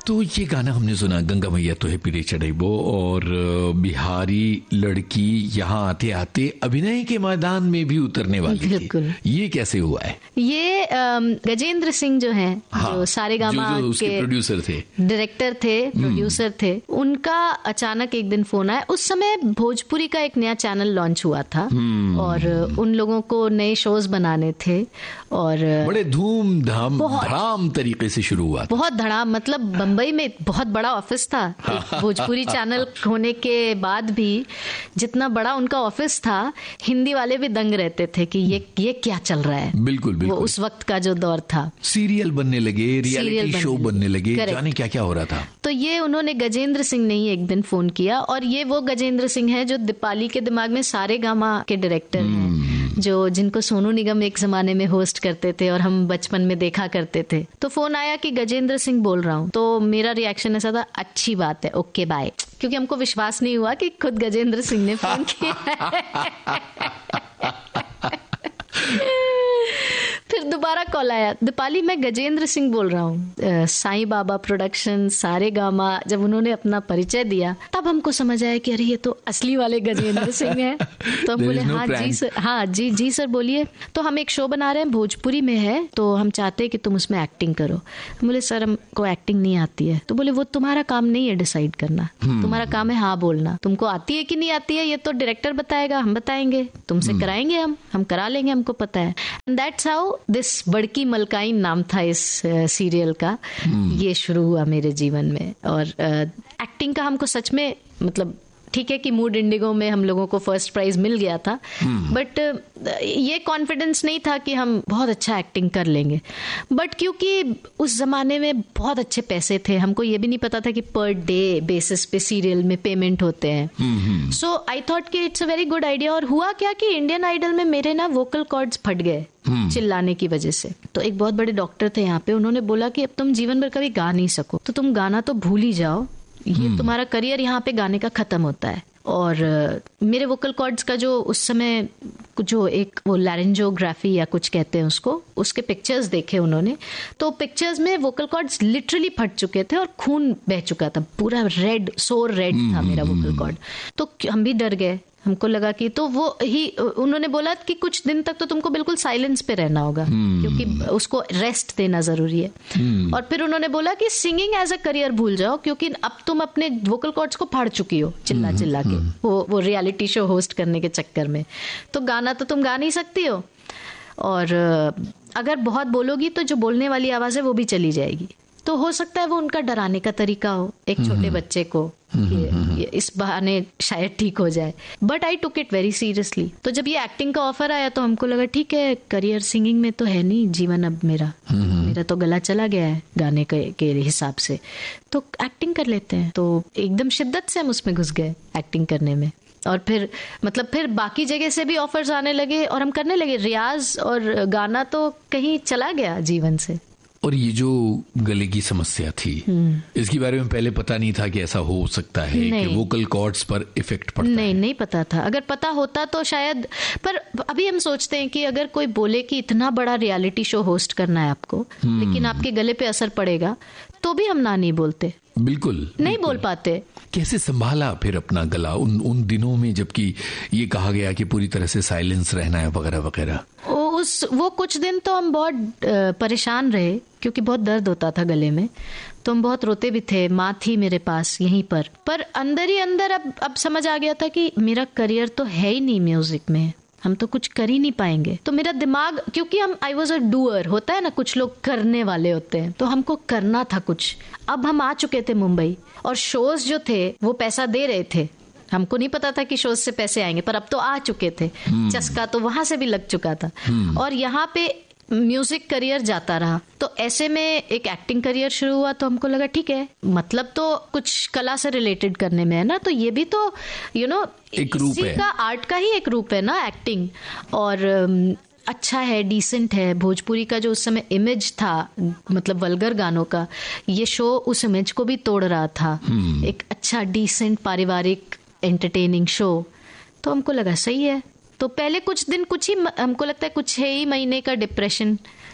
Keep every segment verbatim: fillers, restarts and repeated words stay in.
तो ये गाना हमने सुना, गंगा मैया तो है पीरे चढ़ैबो, और बिहारी लड़की यहाँ आते आते अभिनय के मैदान में भी उतरने वाली थी। ये कैसे हुआ है? ये गजेंद्र सिंह जो हैं, हाँ, जो सारेगामा जो, जो के प्रोड्यूसर थे, डायरेक्टर थे, प्रोड्यूसर थे, उनका अचानक एक दिन फोन आया। उस समय भोजपुरी का एक नया चैनल लॉन्च हुआ था और उन लोगों को नए शोज बनाने थे और बड़े धूमधाम धड़ाम तरीके से शुरू हुआ था। बहुत धड़ाम, मतलब बम्बई में बहुत बड़ा ऑफिस था। भोजपुरी चैनल होने के बाद भी जितना बड़ा उनका ऑफिस था, हिंदी वाले भी दंग रहते थे कि ये ये क्या चल रहा है। बिल्कुल बिल्कुल, वो उस वक्त का जो दौर था। सीरियल बनने लगे, रियलिटी शो बनने लगे, जाने क्या क्या हो रहा था। तो ये उन्होंने गजेंद्र सिंह ने ही एक दिन फोन किया, और ये वो गजेंद्र सिंह है जो दीपाली के दिमाग में सारेगामा के डायरेक्टर हैं, जो जिनको सोनू निगम एक जमाने में होस्ट करते थे और हम बचपन में देखा करते थे। तो फोन आया कि गजेंद्र सिंह बोल रहा हूँ। तो मेरा रिएक्शन ऐसा था, अच्छी बात है, ओके बाय, क्योंकि हमको विश्वास नहीं हुआ कि खुद गजेंद्र सिंह ने फोन किया। फिर दोबारा कॉल आया, दीपाली मैं गजेंद्र सिंह बोल रहा हूँ, साईं बाबा प्रोडक्शन, सारेगामा। जब उन्होंने अपना परिचय दिया तब हमको समझ आया कि अरे ये तो असली वाले गजेंद्र सिंह हैं। तो हम बोले हाँ जी सर, हाँ जी जी सर बोलिए। तो हम एक शो बना रहे हैं, भोजपुरी में है, तो हम चाहते हैं कि तुम उसमें एक्टिंग करो। बोले सर हमको एक्टिंग नहीं आती है। तो बोले वो तुम्हारा काम नहीं है डिसाइड करना, तुम्हारा काम है हाँ बोलना। तुमको आती है कि नहीं आती है ये तो डायरेक्टर बताएगा, हम बताएंगे, तुमसे कराएंगे, हम हम करा लेंगे, हमको पता है। एंड दैट्स हाउ दिस बड़की मलकाइन नाम था इस सीरियल का। ये शुरू हुआ मेरे जीवन में। और एक्टिंग का हमको सच में, मतलब ठीक है कि मूड इंडिगो में हम लोगों को फर्स्ट प्राइज मिल गया था, बट ये कॉन्फिडेंस नहीं था कि हम बहुत अच्छा एक्टिंग कर लेंगे। बट क्योंकि उस जमाने में बहुत अच्छे पैसे थे, हमको ये भी नहीं पता था कि पर डे बेसिस पे सीरियल में पेमेंट होते हैं। सो आई थॉट कि it's a very good idea. और हुआ क्या कि इंडियन आइडल में मेरे ना वोकल कॉर्ड्स फट गए चिल्लाने की वजह से। तो एक बहुत बड़े डॉक्टर थे यहाँ पे, उन्होंने बोला कि अब तुम जीवन भर कभी गा नहीं सको, तो तुम गाना तो भूल ही जाओ, ये तुम्हारा करियर यहाँ पे गाने का खत्म होता है। और uh, मेरे वोकल कॉर्ड्स का जो उस समय जो एक वो लैरिंजोग्राफी या कुछ कहते हैं उसको, उसके पिक्चर्स देखे उन्होंने, तो पिक्चर्स में वोकल कॉर्ड्स लिटरली फट चुके थे और खून बह चुका था, पूरा रेड, सोर रेड था मेरा वोकल कॉर्ड। तो हम भी डर गए, हमको लगा कि, तो वो ही उन्होंने बोला कि कुछ दिन तक तो तुमको बिल्कुल साइलेंस पे रहना होगा, क्योंकि उसको रेस्ट देना जरूरी है। और फिर उन्होंने बोला कि सिंगिंग एज अ करियर भूल जाओ, क्योंकि अब तुम अपने वोकल कॉर्ड्स को फाड़ चुकी हो चिल्ला चिल्ला के, वो वो रियलिटी शो होस्ट करने के चक्कर में। तो गाना तो तुम गा नहीं सकती हो, और अगर बहुत बोलोगी तो जो बोलने वाली आवाज है वो भी चली जाएगी। तो हो सकता है वो उनका डराने का तरीका हो एक छोटे बच्चे को, कि इस बहाने शायद ठीक हो जाए। But I took it very seriously. तो जब ये एक्टिंग का ऑफर आया तो हमको लगा ठीक है, करियर सिंगिंग में तो है नहीं जीवन अब मेरा, मेरा तो गला चला गया है गाने के, के हिसाब से, तो एक्टिंग कर लेते हैं। तो एकदम शिद्दत से हम उसमें घुस गए एक्टिंग करने में। और फिर मतलब फिर बाकी जगह से भी ऑफर्स आने लगे और हम करने लगे रियाज, और गाना तो कहीं चला गया जीवन से। और ये जो गले की समस्या थी, इसके बारे में पहले पता नहीं था कि ऐसा हो सकता है कि वोकल कॉर्ड्स पर इफेक्ट पड़ता नहीं, है। नहीं पता था। अगर पता होता तो शायद, पर अभी हम सोचते हैं कि अगर कोई बोले कि इतना बड़ा रियलिटी शो होस्ट करना है आपको, लेकिन आपके गले पे असर पड़ेगा, तो भी हम ना नहीं बोलते। बिल्कुल नहीं बिल्कुल। बोल पाते। कैसे संभाला फिर अपना गला उन उन दिनों में, जबकि ये कहा गया कि पूरी तरह से साइलेंस रहना है वगैरह वगैरह? उस वो कुछ दिन तो हम बहुत परेशान रहे, क्योंकि बहुत दर्द होता था गले में, तो हम बहुत रोते भी थे। माँ थी मेरे पास यहीं पर पर अंदर ही अंदर अब अब समझ आ गया था कि मेरा करियर तो है ही नहीं म्यूजिक में, हम तो कुछ कर ही नहीं पाएंगे। तो मेरा दिमाग, क्योंकि हम आई वॉज अ डूअर, होता है ना कुछ लोग करने वाले होते हैं, तो हमको करना था कुछ। अब हम आ चुके थे मुंबई और शोज जो थे वो पैसा दे रहे थे, हमको नहीं पता था कि शोज से पैसे आएंगे, पर अब तो आ चुके थे, चस्का तो वहां से भी लग चुका था, और यहाँ पे म्यूजिक करियर जाता रहा। तो ऐसे में एक एक्टिंग करियर शुरू हुआ, तो हमको लगा ठीक है, मतलब तो कुछ कला से रिलेटेड करने में है ना, तो ये भी तो यू नो एक रूप है, का आर्ट का ही एक रूप है ना एक्टिंग। और अच्छा है, डिसेंट है। भोजपुरी का जो उस समय इमेज था, मतलब वल्गर गानों का, ये शो उस इमेज को भी तोड़ रहा था। एक अच्छा डिसेंट पारिवारिक एंटरटेनिंग शो, तो हमको लगा सही है। तो पहले कुछ दिन, कुछ ही हमको लगता है कुछ ही महीने का डिप्रेशन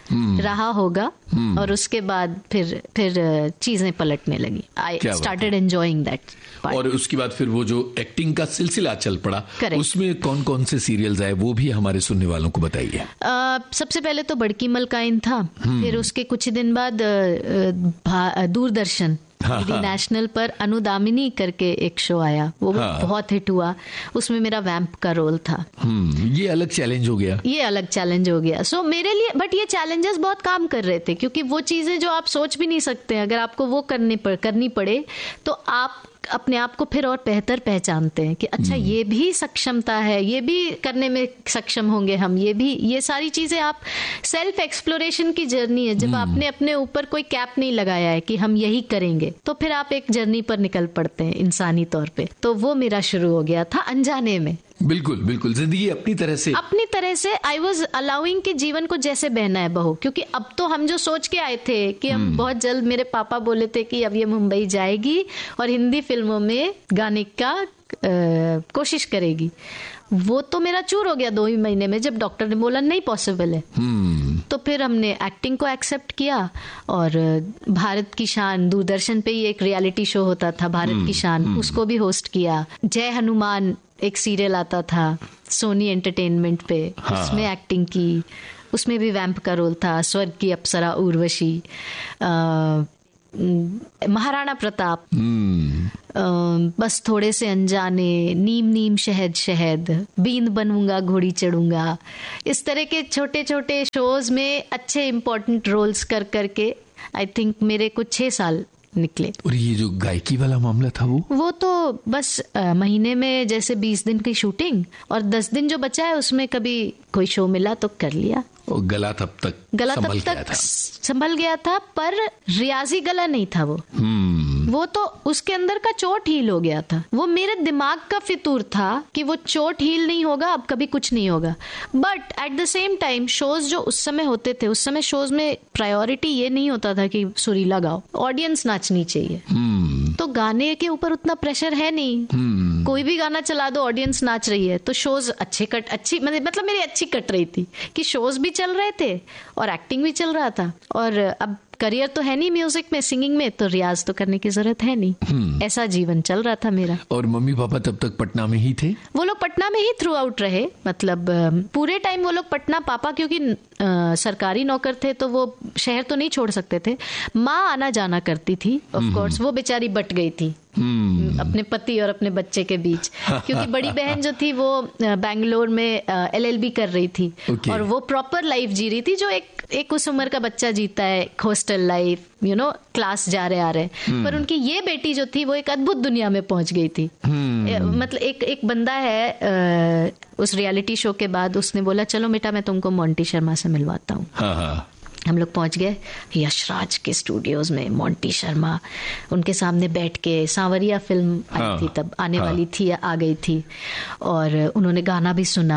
रहा होगा और उसके बाद फिर फिर चीजें पलटने लगी. I started enjoying that. और उसके बाद फिर वो जो एक्टिंग का सिलसिला चल पड़ा, Correct. उसमें कौन कौन से सीरियल्स आए वो भी हमारे सुनने वालों को बताइए. सबसे पहले तो बड़की मलकाइन था, फिर उसके कुछ दिन बाद दूरदर्शन डी नेशनल पर अनुदामिनी करके एक शो आया, वो हाँ. बहुत हिट हुआ. उसमें मेरा वैम्प का रोल था. ये अलग चैलेंज हो गया. ये अलग चैलेंज हो गया. सो so, मेरे लिए बट ये चैलेंजेस बहुत काम कर रहे थे, क्योंकि वो चीजें जो आप सोच भी नहीं सकते, अगर आपको वो करने पर करनी पड़े तो आप अपने आप को फिर और बेहतर पहचानते हैं कि अच्छा ये भी सक्षमता है, ये भी करने में सक्षम होंगे हम, ये भी, ये सारी चीजें आप सेल्फ एक्सप्लोरेशन की जर्नी है. जब आपने अपने ऊपर कोई कैप नहीं लगाया है कि हम यही करेंगे, तो फिर आप एक जर्नी पर निकल पड़ते हैं इंसानी तौर पे. तो वो मेरा शुरू हो गया था अनजाने में. बिल्कुल बिल्कुल, जिंदगी अपनी तरह से अपनी तरह से आई वॉज अलाउइंग कि जीवन को जैसे बहना है बहू. क्योंकि अब तो हम जो सोच के आए थे कि हम बहुत जल्द, मेरे पापा बोले थे कि अब ये मुंबई जाएगी और हिंदी फिल्मों में गाने का आ, कोशिश करेगी, वो तो मेरा चूर हो गया दो ही महीने में, जब डॉक्टर ने बोला नहीं पॉसिबल है. तो फिर हमने एक्टिंग को एक्सेप्ट किया और भारत की शान, दूरदर्शन पे ही एक रियलिटी शो होता था भारत की शान, उसको भी होस्ट किया. जय हनुमान एक सीरियल आता था सोनी एंटरटेनमेंट पे, हाँ. उसमें एक्टिंग की, उसमें भी वैम्प का रोल था. स्वर्ग की अप्सरा उर्वशी, महाराणा प्रताप, आ, बस थोड़े से अनजाने, नीम नीम शहद शहद, बींद बनूंगा घोड़ी चढ़ूंगा, इस तरह के छोटे छोटे शोज में अच्छे इंपॉर्टेंट रोल्स कर करके आई थिंक मेरे कुछ छह साल निकले. और ये जो गायकी वाला मामला था वो वो तो बस आ, महीने में जैसे बीस दिन की शूटिंग और दस दिन जो बचा है उसमें कभी कोई शो मिला तो कर लिया. और गला तब तक गला तब तक संभल गया था, पर रियाजी गला नहीं था वो. वो तो उसके अंदर का चोट हील हो गया था. वो मेरे दिमाग का फितूर था कि वो चोट हील नहीं होगा, अब कभी कुछ नहीं होगा. But at the same time shows जो उस समय होते थे, उस समय शोज में प्रायोरिटी ये नहीं होता था कि सुरीला गाओ, ऑडियंस नाचनी चाहिए. hmm. तो गाने के ऊपर उतना प्रेशर है नहीं. hmm. कोई भी गाना चला दो, ऑडियंस नाच रही है, तो शोज अच्छे कट अच्छी मतलब मेरी अच्छी कट रही थी कि शोज भी चल रहे थे और एक्टिंग भी चल रहा था. और अब करियर तो है नहीं म्यूजिक में, सिंगिंग में, तो रियाज तो करने की जरूरत है नहीं. hmm. ऐसा जीवन चल रहा था मेरा. और मम्मी पापा तब तक पटना में ही थे? वो लोग पटना में ही थ्रू आउट रहे, मतलब पूरे टाइम वो लोग पटना. पापा क्योंकि आ, सरकारी नौकर थे तो वो शहर तो नहीं छोड़ सकते थे. माँ आना जाना करती थी ऑफ कोर्स. वो बेचारी बट गई थी Hmm. अपने पति और अपने बच्चे के बीच, क्योंकि बड़ी बहन जो थी वो बैंगलोर में एल एल बी कर रही थी. okay. और वो प्रॉपर लाइफ जी रही थी जो एक एक उस उम्र का बच्चा जीता है, hostel life, you know, class जा रहे आ रहे. hmm. पर उनकी ये बेटी जो थी वो एक अद्भुत दुनिया में पहुंच गई थी. hmm. मतलब एक एक बंदा है आ, उस रियलिटी शो के बाद उसने बोला चलो बेटा मैं तुमको मोंटी शर्मा से मिलवाता हूँ. हाँ. हम लोग पहुंच गए यशराज के स्टूडियोज में. मोंटी शर्मा उनके सामने बैठ के, सांवरिया फिल्म आई हाँ, थी तब, आने हाँ. वाली थी, आ गई थी, और उन्होंने गाना भी सुना.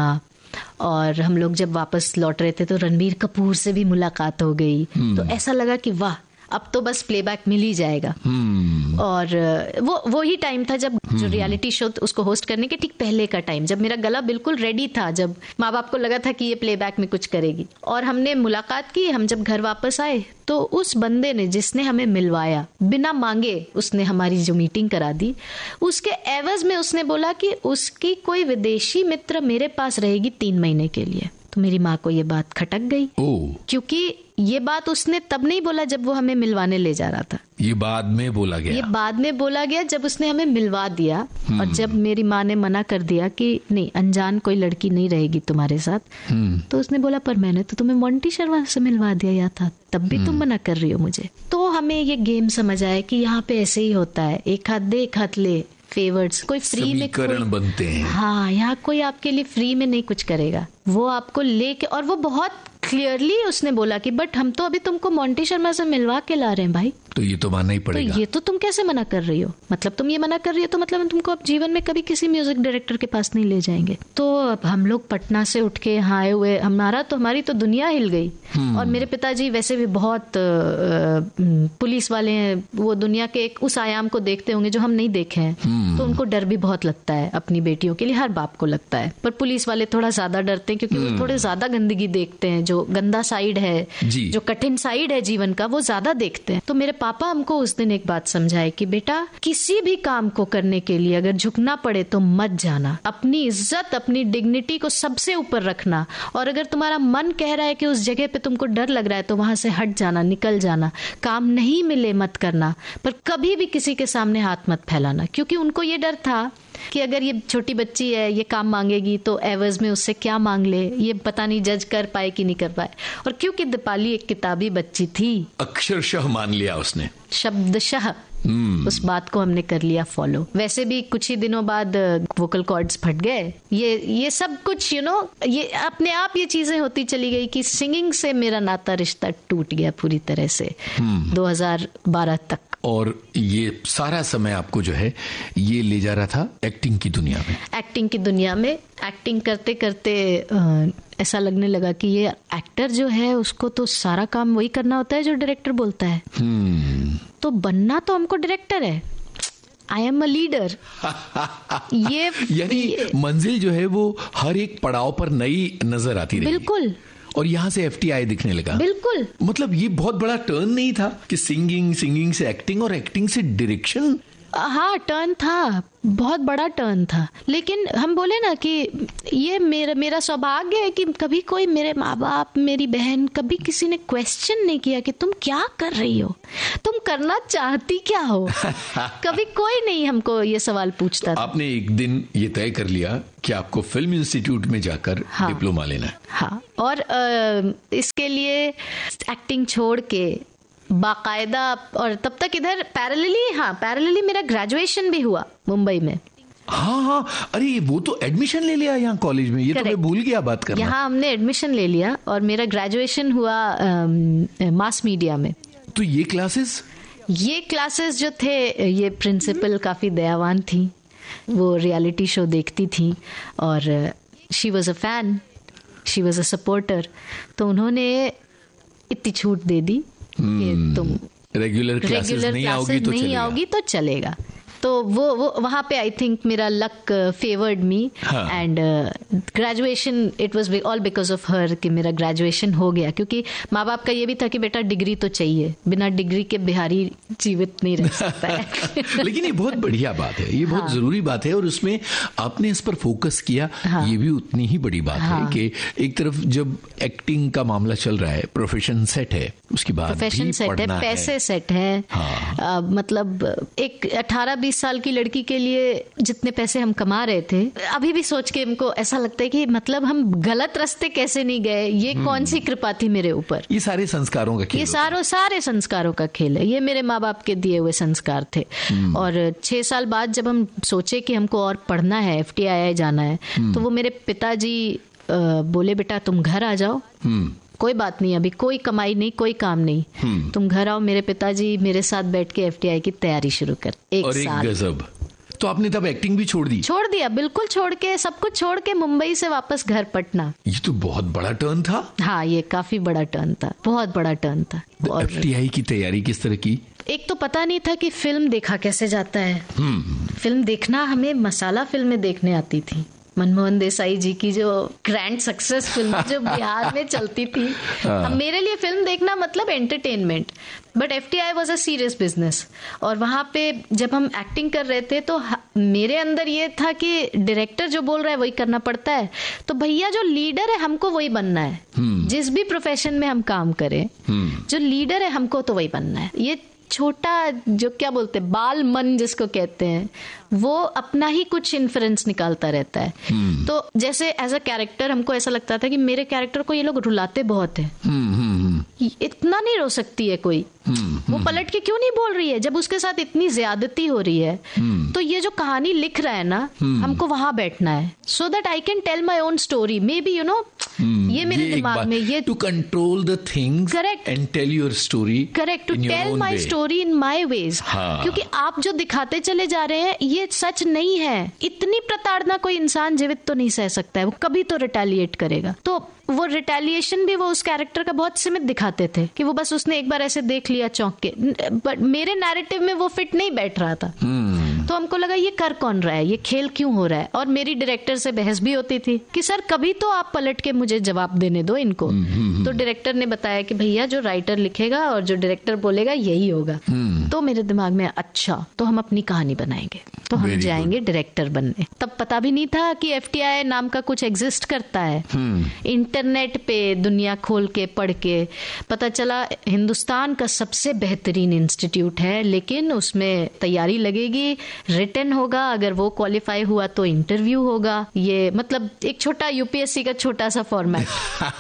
और हम लोग जब वापस लौट रहे थे तो रणबीर कपूर से भी मुलाकात हो गई. तो ऐसा लगा कि वाह, अब तो बस प्लेबैक मिल ही जाएगा. hmm. और वो वो ही टाइम था जब hmm. जो रियलिटी शो उसको होस्ट करने के ठीक पहले का टाइम, जब मेरा गला बिल्कुल रेडी था, जब माँ बाप को लगा था कि ये प्लेबैक में कुछ करेगी. और हमने मुलाकात की. हम जब घर वापस आए तो उस बंदे ने, जिसने हमें मिलवाया, बिना मांगे उसने हमारी जो मीटिंग करा दी, उसके एवज में उसने बोला कि उसकी कोई विदेशी मित्र मेरे पास रहेगी तीन महीने के लिए. तो मेरी माँ को ये बात खटक गई. oh. क्योंकि ये बात उसने तब नहीं बोला जब वो हमें मिलवाने ले जा रहा था. ये बाद में बोला गया. ये बाद में बोला गया जब उसने हमें मिलवा दिया. hmm. और जब मेरी माँ ने मना कर दिया कि नहीं, अनजान कोई लड़की नहीं रहेगी तुम्हारे साथ. hmm. तो उसने बोला पर मैंने तो तुम्हें मोंटी शर्मा से मिलवा दिया था, तब भी hmm. तुम मना कर रही हो मुझे. तो हमें ये गेम समझ आया कि यहाँ पे ऐसे ही होता है, एक हाथ दे एक हाथ ले, फेवर्स. कोई फ्री में कोई, बनते हैं. हाँ, यहाँ कोई आपके लिए फ्री में नहीं कुछ करेगा, वो आपको लेके. और वो बहुत क्लियरली उसने बोला कि बट हम तो अभी तुमको मोंटी शर्मा से मिलवा के ला रहे हैं भाई, तो ये तो मानना ही पड़ेगा. तो ये तो तुम कैसे मना कर रही हो? मतलब तुम ये मना कर रही हो तो मतलब हम तुमको अब जीवन में कभी किसी म्यूजिक डायरेक्टर के पास नहीं ले जाएंगे. तो अब हम लोग पटना से उठ के यहाँ आए हुए, हमारा तो हमारी तो दुनिया हिल गई. और मेरे पिताजी वैसे भी बहुत पुलिस वाले हैं, वो दुनिया के एक उस आयाम को देखते होंगे जो हम नहीं देखे हैं. तो उनको डर भी बहुत लगता है अपनी बेटियों के लिए, हर बाप को लगता है. पर पुलिस वाले थोड़ा ज्यादा डरते हैं क्योंकि वो थोड़े ज्यादा गंदगी देखते हैं जो जो गंदा साइड है, जो कठिन साइड है जीवन का, वो ज्यादा देखते हैं। तो मेरे पापा हमको उस दिन एक बात समझाए कि बेटा किसी भी काम को करने के लिए अगर झुकना पड़े तो मत जाना, अपनी इज्जत अपनी डिग्निटी को सबसे ऊपर रखना, और अगर तुम्हारा मन कह रहा है कि उस जगह पे तुमको डर लग रहा है तो वहां से हट जाना, निकल जाना, काम नहीं मिले मत करना, पर कभी भी किसी के सामने हाथ मत फैलाना। क्योंकि उनको ये डर था कि अगर ये छोटी बच्ची है, ये काम मांगेगी तो एवज में उससे क्या मांग ले, ये पता नहीं जज कर पाए कि नहीं कर पाए। और क्योंकि दीपाली एक किताबी बच्ची थी, अक्षरशः मान लिया उसने, शब्दशः Hmm. उस बात को हमने कर लिया फॉलो। वैसे भी कुछ ही दिनों बाद वोकल कॉर्ड्स फट गए, ये ये सब कुछ यू you नो know, ये अपने आप ये चीजें होती चली गई कि सिंगिंग से मेरा नाता रिश्ता टूट गया पूरी तरह से hmm. दो हज़ार बारह तक। और ये सारा समय आपको जो है ये ले जा रहा था एक्टिंग की दुनिया में। एक्टिंग की दुनिया में एक्टिंग करते करते आ, ऐसा लगने लगा कि ये एक्टर जो है उसको तो सारा काम वही करना होता है जो डायरेक्टर बोलता है। hmm. तो बनना तो हमको डायरेक्टर है, आई एम अ लीडर। ये यानी मंजिल जो है वो हर एक पड़ाव पर नई नजर आती रही। बिल्कुल। और यहाँ से एफटीआई दिखने लगा। बिल्कुल। मतलब ये बहुत बड़ा टर्न नहीं था कि सिंगिंग सिंगिंग से एक्टिंग और एक्टिंग से डायरेक्शन। हाँ टर्न था, बहुत बड़ा टर्न था। लेकिन हम बोले ना कि ये मेरा मेरा सौभाग्य है कि कभी कोई मेरे माँ बाप, मेरी बहन, कभी किसी ने क्वेश्चन नहीं किया कि तुम क्या कर रही हो, तुम करना चाहती क्या हो। कभी कोई नहीं हमको ये सवाल पूछता तो था। आपने एक दिन ये तय कर लिया कि आपको फिल्म इंस्टीट्यूट में जाकर हाँ, डिप्लोमा लेना है। हाँ, और आ, इसके लिए एक्टिंग छोड़ के बाकायदा, और तब तक इधर पैरेलली हाँ पैरेलली मेरा ग्रेजुएशन भी हुआ मुंबई में। हाँ हाँ, अरे वो तो एडमिशन ले लिया यहाँ कॉलेज में, ये Correct. तो मैं भूल गया बात करना। यहाँ हमने एडमिशन ले लिया और मेरा ग्रेजुएशन हुआ मास मीडिया में। तो ये क्लासेस ये क्लासेस जो थे, ये प्रिंसिपल काफी दयावान थी, वो रियलिटी शो देखती थी और she was a fan, she was a supporter. तो उन्होंने इतनी छूट दे दी कि तुम रेगुलर क्लासेस नहीं आओगी तो नहीं आओगी तो चलेगा। तो वो वो वहाँ पे आई थिंक मेरा luck favoured me and graduation, it was all because of her कि मेरा ग्रेजुएशन हो गया। क्योंकि माँ बाप का ये भी था कि बेटा डिग्री तो चाहिए, बिना डिग्री के बिहारी जीवित नहीं रह सकता है। लेकिन ये बहुत बढ़िया बात है, ये बहुत हाँ। जरूरी बात है और उसमें आपने इस पर फोकस किया। हाँ। ये भी उतनी ही बड़ी बात हाँ। है कि एक तरफ जब एक्टिंग का मामला चल रहा है, प्रोफेशन सेट है, उसके बाद प्रोफेशन सेट है, पैसे सेट है। हाँ। आ, मतलब एक अठारह बीस साल की लड़की के लिए जितने पैसे हम कमा रहे थे, अभी भी सोच के हमको ऐसा लगता है कि मतलब हम गलत रास्ते कैसे नहीं गए, ये कौन सी कृपा थी मेरे ऊपर। ये सारे संस्कारों का खेल, ये सारों सारे संस्कारों का खेल है, ये मेरे माँ बाप के दिए हुए संस्कार थे। और छह साल बाद जब हम सोचे कि हमको और पढ़ना है, एफटीआई जाना है, तो वो मेरे पिताजी बोले बेटा तुम घर आ जाओ, कोई बात नहीं, अभी कोई कमाई नहीं, कोई काम नहीं, तुम घर आओ। मेरे पिताजी मेरे साथ बैठ के एफटीआई की तैयारी शुरू कर। एक और साल एक गजब। तो आपने तब एक्टिंग भी छोड़ दी? छोड़ दिया, बिल्कुल छोड़ के, सब कुछ छोड़ के मुंबई से वापस घर पटना। ये तो बहुत बड़ा टर्न था। हाँ, ये काफी बड़ा टर्न था, बहुत बड़ा टर्न था। और एफटीआई की तैयारी किस तरह की? एक तो पता नहीं था कि फिल्म देखा कैसे जाता है। फिल्म देखना, हमें मसाला फिल्में देखने आती थी। मनमोहन देसाई जी की जो ग्रैंड सक्सेस फिल्म जो बिहार में चलती थी, हाँ। मेरे लिए फिल्म देखना मतलब entertainment, but FTI was a serious business. और वहां पे जब हम एक्टिंग कर रहे थे तो मेरे अंदर ये था कि डायरेक्टर जो बोल रहा है वही करना पड़ता है, तो भैया जो लीडर है हमको वही बनना है। जिस भी प्रोफेशन में हम काम करें, जो लीडर है हमको तो वही बनना है। ये छोटा जो क्या बोलते हैं बाल मन जिसको कहते हैं, वो अपना ही कुछ इन्फ्लुएंस निकालता रहता है। hmm. तो जैसे एज अ कैरेक्टर हमको ऐसा लगता था कि मेरे कैरेक्टर को ये लोग रुलाते बहुत है। hmm, hmm, इतना नहीं रो सकती है कोई। hmm, वो पलट के क्यों नहीं बोल रही है जब उसके साथ इतनी ज्यादती हो रही है। hmm. तो ये जो कहानी लिख रहा है ना, hmm. हमको वहां बैठना है so that I can tell my own story. May be you know ये मेरे ये दिमाग में ये to control the things correct and tell your story. Correct, to tell my story in my veg. क्योंकि आप जो दिखाते चले जा रहे हैं ये सच नहीं है। इतनी प्रताड़ना कोई इंसान जीवित तो नहीं सह सकता है, वो कभी तो रिटेलिएट करेगा। तो वो रिटेलिएशन भी वो उस कैरेक्टर का बहुत सीमित दिखाते थे कि वो बस उसने एक बार ऐसे देख लिया चौंक के, बट मेरे नैरेटिव में वो फिट नहीं बैठ रहा था। hmm. तो हमको लगा ये कर कौन रहा है, ये खेल क्यों हो रहा है। और मेरी डायरेक्टर से बहस भी होती थी कि सर कभी तो आप पलट के मुझे जवाब देने दो इनको। तो डायरेक्टर ने बताया कि भैया जो राइटर लिखेगा और जो डायरेक्टर बोलेगा यही होगा। तो मेरे दिमाग में अच्छा तो हम अपनी कहानी बनाएंगे, तो हम जाएंगे डायरेक्टर बनने। तब पता भी नहीं था कि एफ टी आई नाम का कुछ एग्जिस्ट करता है। इंटरनेट पे दुनिया खोल के पढ़ के पता चला हिंदुस्तान का सबसे बेहतरीन इंस्टीट्यूट है, लेकिन उसमें तैयारी लगेगी, रिटन होगा, अगर वो क्वालिफाई हुआ तो इंटरव्यू होगा। ये मतलब एक छोटा यू पी एस सी का छोटा सा फॉर्मेट।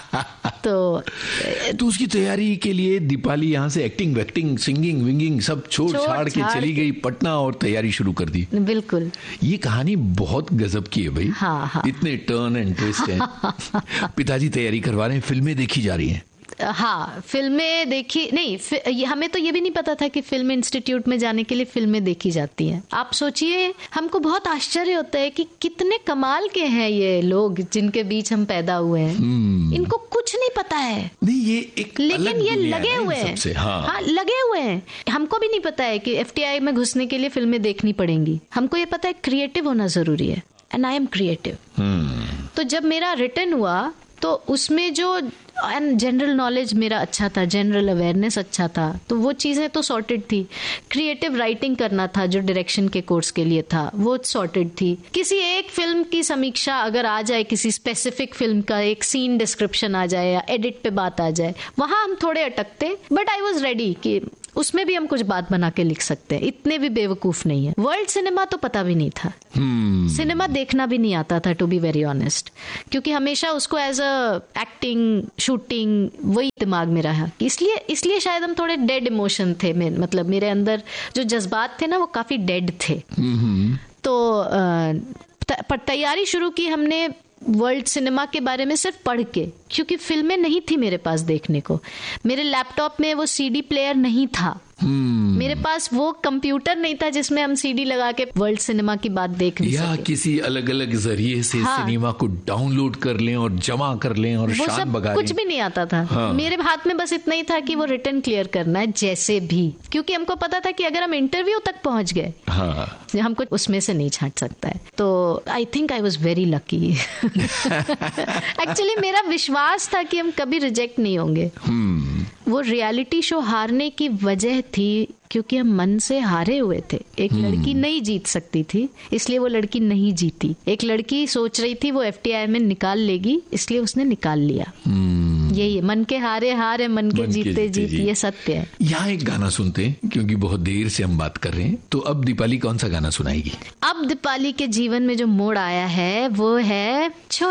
तो तो उसकी तैयारी के लिए दीपाली यहाँ से एक्टिंग वैक्टिंग सिंगिंग विंगिंग सब छोड़ छाड़ के चली गई पटना और तैयारी शुरू कर दी। बिल्कुल, ये कहानी बहुत गजब की है भाई। हाँ, हाँ। इतने टर्न एंड ट्विस्ट हैं। पिताजी तैयारी करवा रहे हैं, फिल्में देखी जा रही हैं। हाँ, फिल्में देखी नहीं, हमें तो ये भी नहीं पता था कि फिल्म इंस्टीट्यूट में जाने के लिए फिल्में देखी जाती हैं। आप सोचिए, हमको बहुत आश्चर्य होता है कि कितने कमाल के हैं ये लोग जिनके बीच हम पैदा हुए हैं। इनको कुछ नहीं पता है। नहीं, ये एक लेकिन ये लगे हुए हैं। हाँ। हाँ, लगे हुए हैं। हमको भी नहीं पता है कि एफ टी आई में घुसने के लिए फिल्में देखनी पड़ेंगी। हमको ये पता है क्रिएटिव होना जरूरी है, एंड आई एम क्रिएटिव। तो जब मेरा रिटर्न हुआ तो उसमें जो एंड जनरल नॉलेज मेरा अच्छा था, जनरल अवेयरनेस अच्छा था, तो वो चीजें तो सॉर्टेड थी। क्रिएटिव राइटिंग करना था जो डायरेक्शन के कोर्स के लिए था, वो सॉर्टेड थी। किसी एक फिल्म की समीक्षा अगर आ जाए, किसी स्पेसिफिक फिल्म का एक सीन डिस्क्रिप्शन आ जाए या एडिट पे बात आ जाए, वहां हम थोड़े अटकते, बट आई वॉज रेडी कि उसमें भी हम कुछ बात बना के लिख सकते हैं। इतने भी बेवकूफ नहीं है। वर्ल्ड सिनेमा तो पता भी नहीं था। hmm. सिनेमा देखना भी नहीं आता था, टू बी वेरी ऑनेस्ट, क्योंकि हमेशा उसको एज अ एक्टिंग शूटिंग वही दिमाग में रहा। इसलिए इसलिए शायद हम थोड़े डेड इमोशन थे। में, मतलब मेरे अंदर जो जज्बात थे ना वो काफी डेड थे। hmm. तो पर तैयारी शुरू की हमने वर्ल्ड सिनेमा के बारे में सिर्फ पढ़ के, क्योंकि फिल्में नहीं थी मेरे पास देखने को। मेरे लैपटॉप में वो सीडी प्लेयर नहीं था। hmm. मेरे पास वो कंप्यूटर नहीं था जिसमें हम सीडी लगा के वर्ल्ड सिनेमा की बात देख सकें, या किसी अलग अलग जरिए से हाँ. सिनेमा को डाउनलोड कर लें और जमा कर लें और शान बगा लें। कुछ भी नहीं आता था। हाँ. मेरे हाथ में बस इतना ही था कि वो रिटर्न क्लियर करना है जैसे भी, क्योंकि हमको पता था कि अगर हम इंटरव्यू तक पहुंच गए हाँ. हमको उसमें से नहीं छांट सकता है। तो I think I was very lucky. Actually मेरा विश्वास था कि हम कभी रिजेक्ट नहीं होंगे। hmm. वो रियलिटी शो हारने की वजह थी क्योंकि हम मन से हारे हुए थे। एक hmm. लड़की नहीं जीत सकती थी, इसलिए वो लड़की नहीं जीती। एक लड़की सोच रही थी वो एफ टी आई में निकाल लेगी, इसलिए उसने निकाल लिया। hmm. यही है, मन के हारे हारे, मन के मन जीते जीत, ये सत्य है। यहाँ एक गाना सुनते हैं क्योंकि बहुत देर से हम बात कर रहे हैं। तो अब दीपाली कौन सा गाना सुनाएगी? अब दीपाली के जीवन में जो मोड़ आया है वो है